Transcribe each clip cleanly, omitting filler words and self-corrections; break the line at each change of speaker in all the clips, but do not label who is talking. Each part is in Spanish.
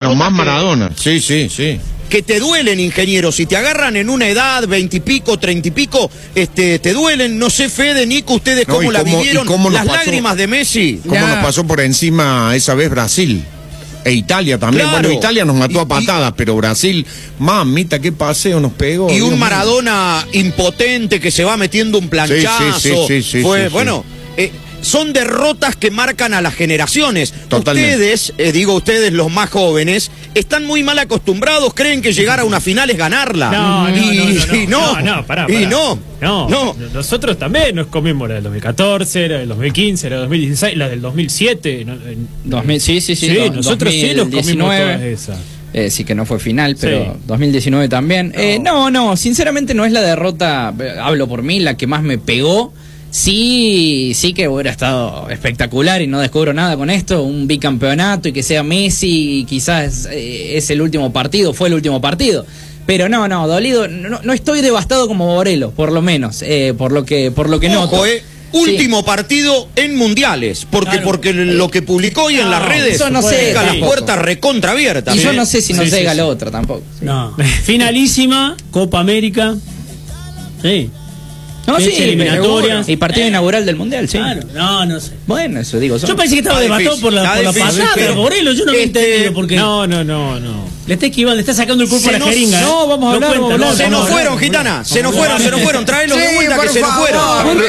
Pero más Maradona, sí.
Que te duelen, ingeniero, si te agarran en una edad, 20 y pico, 30 y pico, te duelen, no sé, Fede, Nico, ustedes cómo la vivieron, las lágrimas de Messi.
¿Cómo nos pasó por encima esa vez Brasil? E Italia también.
Claro.
Bueno, Italia nos mató a patadas, pero Brasil, mamita, qué paseo nos pegó.
Y un
Dios
Maradona impotente que se va metiendo un planchazo.
Sí,
bueno, son derrotas que marcan a las generaciones.
Totalmente.
Ustedes los más jóvenes, están muy mal acostumbrados, creen que llegar a una final es ganarla.
Pará.
No.
Nosotros también nos comimos la del 2014, la del 2015, la del 2016, la del 2007.
Sí,
nosotros
2019,
sí nos comimos todas esas.
Sí que no fue final, pero
Sí.
2019 también. No, sinceramente no es la derrota, hablo por mí, la que más me pegó. Sí que hubiera estado espectacular y no descubro nada con esto, un bicampeonato y que sea Messi y quizás es el último partido, fue el último partido. Pero no, dolido, no estoy devastado como Borelo, por lo menos, por lo que noto.
Último partido en mundiales, porque lo que publicó hoy en las redes
eso no sé,
deja las
tampoco.
puertas recontra abiertas.
Y yo no sé si nos llega la otra tampoco.
No. Finalísima, Copa América. Sí.
No, sí,
eliminatorias.
Y partido inaugural del Mundial, sí.
Claro, no sé.
Bueno, eso digo.
Yo pensé que estaba devastado por la pasada, pero Borelo, yo no me entendí porque. No. Le está esquivando, le está sacando el cuerpo a la jeringa.
No, vamos a hablar.
Se nos fueron, Gitana. Se nos fueron. Tráelos de vuelta que se nos fueron.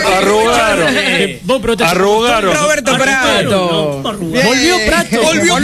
Arrogaron.
Roberto Prato.
Volvió Prato.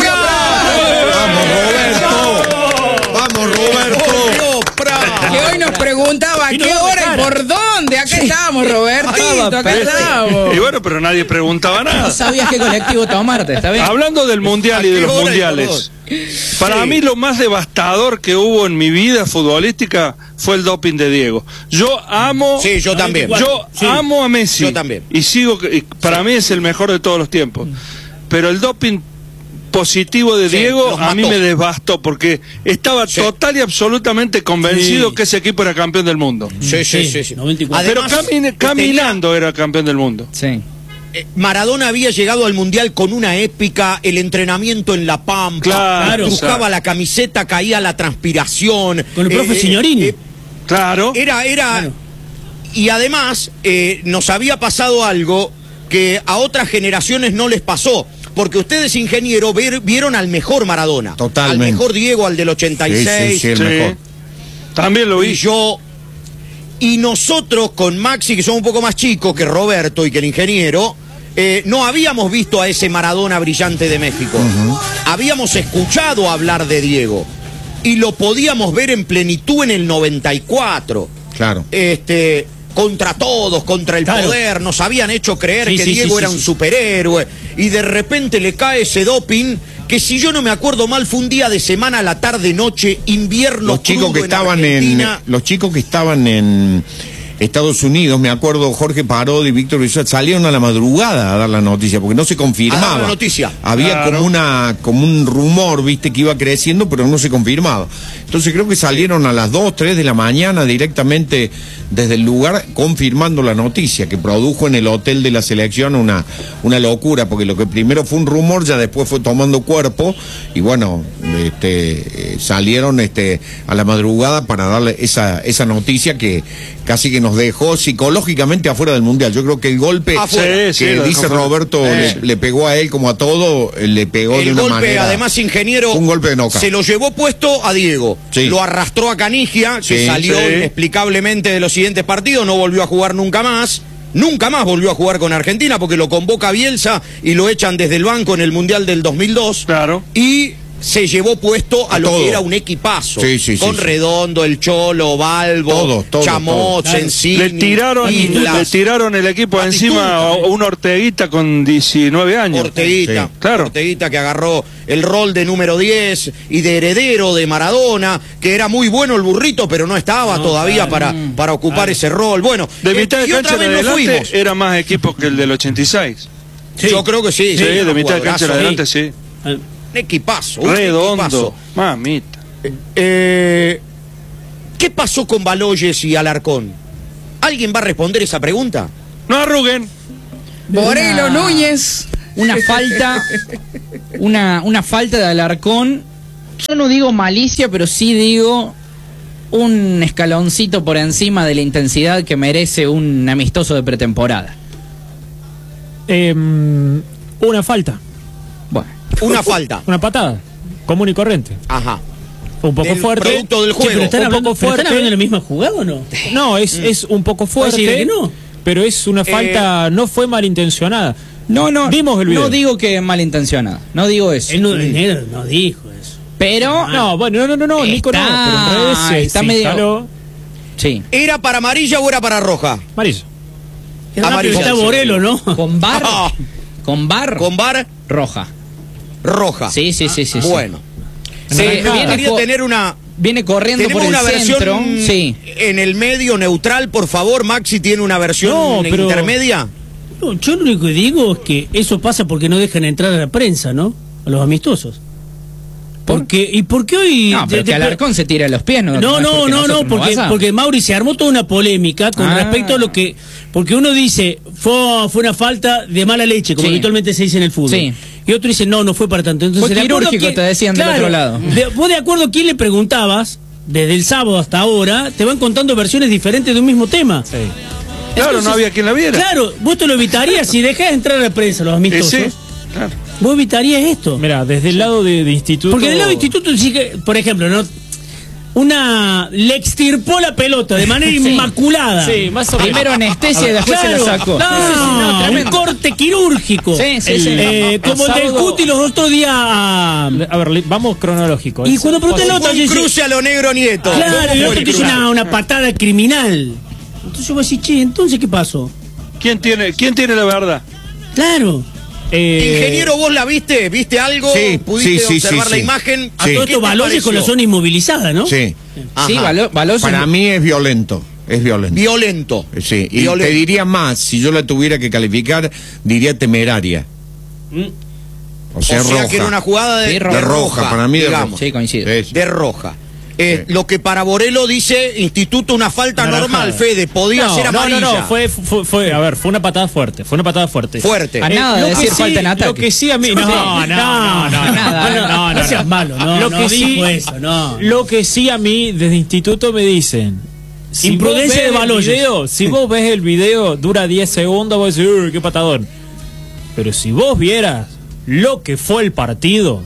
Vamos, Roberto.
Que hoy nos preguntaba qué hora y por dónde. Acá estábamos, Robertito, acá estábamos.
Y bueno, pero nadie preguntaba
No
nada.
sabías qué colectivo tomarte, ¿está bien?
Hablando del mundial y de los mundiales, para mí lo más devastador que hubo en mi vida futbolística fue el doping de Diego. Yo amo.
Sí, yo también.
Yo amo a Messi.
Yo también.
Y para mí es el mejor de todos los tiempos. Pero el doping positivo de Diego a mí me devastó porque estaba total y absolutamente convencido que ese equipo era campeón del mundo.
Sí.
94.
Además,
pero caminando era campeón del mundo.
Sí.
Maradona había llegado al Mundial con una épica, el entrenamiento en La Pampa,
Claro,
buscaba la camiseta, caía la transpiración.
Con el profe Signorini.
Claro.
Era y además nos había pasado algo que a otras generaciones no les pasó. Porque ustedes, ingeniero, vieron al mejor Maradona.
Totalmente.
Al mejor Diego, al del 86.
Sí, el mejor.
También lo vi.
Y nosotros con Maxi, que somos un poco más chicos que Roberto y que el ingeniero, no habíamos visto a ese Maradona brillante de México. Habíamos escuchado hablar de Diego. Y lo podíamos ver en plenitud en el 94.
Claro.
Contra todos, contra el poder, nos habían hecho creer que Diego era un superhéroe, y de repente le cae ese doping, que si yo no me acuerdo mal, fue un día de semana, a la tarde, noche, invierno.
Los chicos que estaban en Estados Unidos, me acuerdo, Jorge Parodi y Víctor Brizuela salieron a la madrugada a dar la noticia, porque no se confirmaba.
A dar la noticia.
Había como un rumor, viste, que iba creciendo, pero no se confirmaba. Entonces creo que salieron a las 2, 3 de la mañana directamente desde el lugar confirmando la noticia, que produjo en el hotel de la selección una locura, porque lo que primero fue un rumor, ya después fue tomando cuerpo, y bueno, salieron a la madrugada para darle esa noticia que casi que nos dejó psicológicamente afuera del Mundial. Yo creo que el golpe que dice Roberto le pegó a él como a todo, le pegó de una manera. El golpe,
además, ingeniero,
un golpe de noca.
Se lo llevó puesto a Diego, lo arrastró a Canigia, que salió inexplicablemente de los siguientes partidos, no volvió a jugar nunca más volvió a jugar con Argentina, porque lo convoca Bielsa y lo echan desde el banco en el Mundial del 2002.
Claro.
Y se llevó puesto a lo que era un equipazo. Con Redondo, el Cholo, Balbo, Chamot, Sensini.
Le tiraron el equipo encima a un Orteguita con 19 años.
Orteguita,
claro.
Orteguita, que agarró el rol de número 10 y de heredero de Maradona, que era muy bueno el burrito, pero no estaba todavía para ocupar ese rol. Bueno,
de mitad de cancha en adelante era más equipo que el del 86.
Yo creo que sí.
Sí, de mitad de cancha en adelante, sí.
Un equipazo.
Redondo. Mamita.
¿Qué pasó con Baloyes y Alarcón? ¿Alguien va a responder esa pregunta?
No arruguen.
Borelo Núñez. Una falta de Alarcón Yo no digo malicia, pero sí digo un escaloncito por encima de la intensidad que merece un amistoso de pretemporada.
Una falta.
Bueno.
Una falta.
Una patada. Común y corriente.
Ajá.
Fue un poco fuerte.
Producto del juego.
Pero están hablando,
¿están hablando de la misma jugada o no?
No, es un poco fuerte.
Que no.
Pero es una falta, no fue malintencionada.
No,
Vimos el video.
no digo que malintencionada. No digo eso.
Él no dijo eso.
Pero.
No, bueno, no, Nico no. Pero en redes
está medio. Sí.
¿Era para amarilla o era para roja?
Amarillo.
Amarilla.
Está Borelo, ¿no?
Con bar. Con bar. Roja.
Roja.
Sí.
Bueno.
Viene corriendo por el
una
centro.
Versión
sí.
En el medio neutral, por favor, Maxi, ¿tiene una versión intermedia?
No, yo lo único que digo es que eso pasa porque no dejan entrar a la prensa, ¿no? A los amistosos. ¿Y por qué hoy...?
No, pero que Alarcón se tira a los pies, ¿no?
Porque Mauri se armó toda una polémica con respecto a lo que... Porque uno dice, fue una falta de mala leche, como habitualmente se dice en el fútbol. Sí. Y otro dice, no fue para tanto. Entonces,
fue quirúrgico, te decían del otro lado.
Vos de acuerdo a quién le preguntabas, desde el sábado hasta ahora, te van contando versiones diferentes de un mismo tema.
Sí. Claro, entonces, no había quien la viera.
Claro, vos te lo evitarías si dejás de entrar a la prensa, los amistosos.
Sí, claro.
¿Vos evitarías esto?
Mira, desde el lado de instituto...
Porque del lado de instituto, sí que, por ejemplo, ¿no? Le extirpó la pelota de manera inmaculada.
Sí, más o menos.
Primero anestesia y después se la sacó.
Un corte quirúrgico.
Sí.
Como el del Cuti los otros días.
A ver, vamos cronológico.
Y cuando pregunté el otro,
un cruce a lo negro Nieto.
Claro, y el otro te dice una patada criminal. Entonces yo voy a decir, che, ¿entonces qué pasó?
¿Quién tiene la verdad?
Claro.
Ingeniero, ¿vos la viste? ¿Viste algo?
Sí,
¿Pudiste observar la imagen?
A todo esto Baloyes con la zona inmovilizada, ¿no?
Sí.
Sí, Baloyes.
Para mí es violento.
Violento.
Sí, y te diría más, si yo la tuviera que calificar, diría temeraria. O sea roja.
Que era una jugada de
roja, para mí de roja.
Sí, coincido.
De roja. Lo que para Borelo dice instituto una falta normal, Fede, podía ser amarilla.
No, fue una patada fuerte,
Fuerte.
A nada de decir falta en ataque.
Lo que sí a mí, no seas malo, Lo que sí a mí desde instituto me dicen,
imprudencia de Baloyes.
Si vos ves el video, dura 10 segundos, vos decís, uy, qué patadón. Pero si vos vieras lo que fue el partido,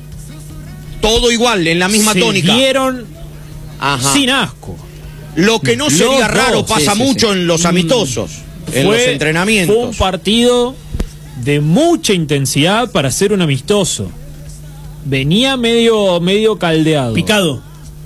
todo igual, en la misma tónica.
Vieron sin asco.
Lo que no sería raro, pasa mucho en los amistosos, en los entrenamientos.
Fue un partido de mucha intensidad para ser un amistoso. Venía medio caldeado.
Picado.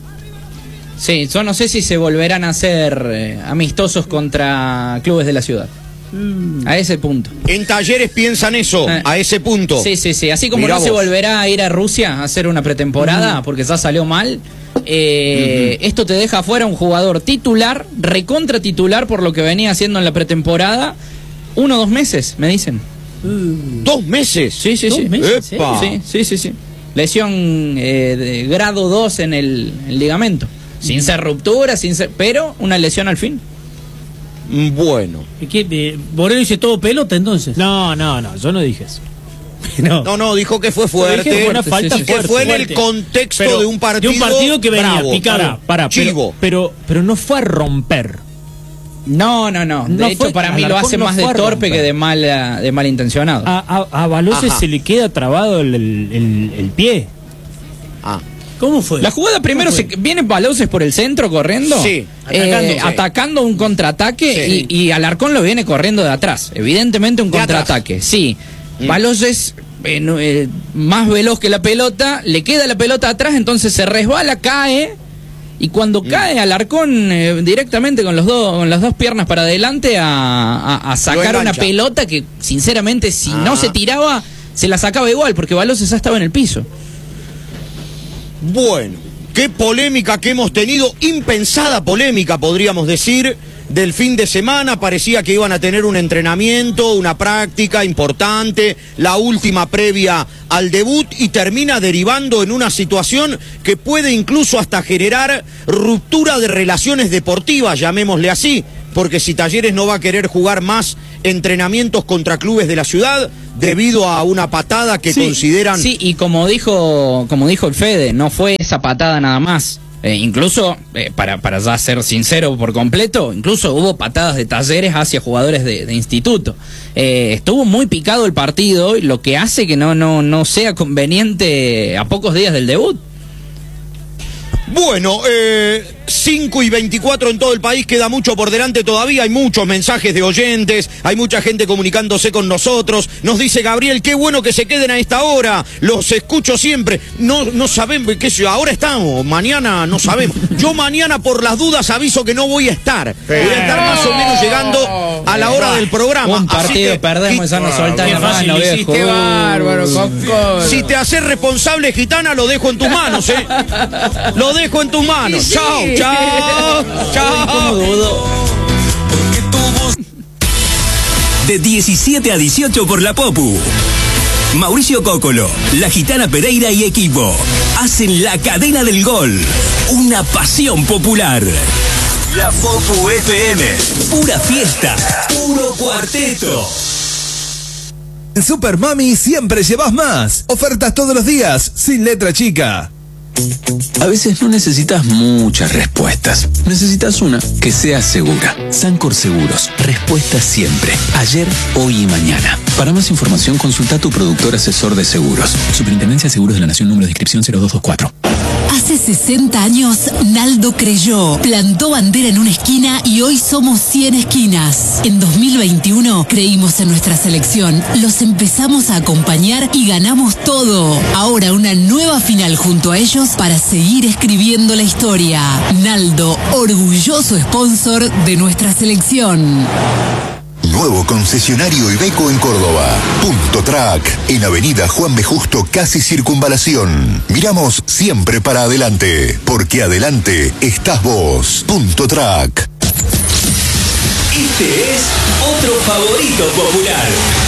Sí, yo no sé si se volverán a hacer amistosos contra clubes de la ciudad. A ese punto.
En Talleres piensan eso, a ese punto.
Sí. Así como se volverá a ir a Rusia a hacer una pretemporada porque ya salió mal. Esto te deja afuera un jugador titular, recontra titular por lo que venía haciendo en la pretemporada. 1 o 2 meses, me dicen.
2 meses.
Sí. Sí. Lesión de grado 2 en el ligamento. Sin ser ruptura, pero una lesión al fin.
Bueno.
¿Borelo dice todo pelota entonces?
No, yo no dije eso.
No, dijo que fue fuerte.
Fue una falta
que fue en el contexto de un partido.
De un partido que venía picado.
Pero no fue a romper.
No. De hecho, para mí lo hace más de torpe que de malintencionado.
A Baloyes se le queda trabado el pie.
¿Cómo fue?
La jugada primero viene Baloyes por el centro corriendo.
Sí.
Atacando un contraataque y Alarcón lo viene corriendo de atrás. Evidentemente un contraataque. Sí. Baloyes más veloz que la pelota, le queda la pelota atrás, entonces se resbala, cae. Y cuando cae Alarcón directamente con las dos piernas para adelante a sacar una pelota que sinceramente si no se tiraba se la sacaba igual porque Baloyes ya estaba en el piso.
Bueno, qué polémica que hemos tenido, impensada polémica podríamos decir, del fin de semana. Parecía que iban a tener un entrenamiento, una práctica importante, la última previa al debut, y termina derivando en una situación que puede incluso hasta generar ruptura de relaciones deportivas, llamémosle así, porque si Talleres no va a querer jugar más entrenamientos contra clubes de la ciudad debido a una patada que consideran...
Sí, y como dijo el Fede, no fue esa patada nada más. Incluso, para ya ser sincero por completo, incluso hubo patadas de Talleres hacia jugadores de instituto. Estuvo muy picado el partido, lo que hace que no sea conveniente a pocos días del debut.
Bueno, 5:24 en todo el país, queda mucho por delante todavía, hay muchos mensajes de oyentes, hay mucha gente comunicándose con nosotros. Nos dice Gabriel, qué bueno que se queden a esta hora, los escucho siempre. No sabemos, qué sé yo, ahora estamos, mañana no sabemos. Yo mañana por las dudas aviso que no voy a estar. Voy a estar más o menos llegando a la hora del programa.
Un partido que perdemos, esa no suelta la mano, viejo.
Qué bárbaro, Coco.
Si te haces responsable, Gitana, lo dejo en tus manos, Lo dejo en tus manos. Sí. Chao, chao, chao.
De 17 a 18 por la Popu. Mauricio Cócolo, la Gitana Pereira y equipo hacen la cadena del gol. Una pasión popular. La Popu FM. Pura fiesta. Puro cuarteto.
En Super Mami siempre llevas más. Ofertas todos los días, sin letra chica.
A veces no necesitas muchas respuestas. Necesitas una que sea segura. Sancor Seguros. Respuesta siempre. Ayer, hoy y mañana. Para más información, consulta a tu productor asesor de seguros. Superintendencia de Seguros de la Nación, número de inscripción 0224.
Hace 60 años, Naldo creyó, plantó bandera en una esquina y hoy somos 100 esquinas. En 2021 creímos en nuestra selección, los empezamos a acompañar y ganamos todo. Ahora una nueva final junto a ellos para seguir escribiendo la historia. Naldo, orgulloso sponsor de nuestra selección.
Nuevo concesionario Iveco en Córdoba. Punto Track, en Avenida Juan B. Justo, casi Circunvalación. Miramos siempre para adelante, porque adelante estás vos. Punto Track.
Este es otro favorito popular.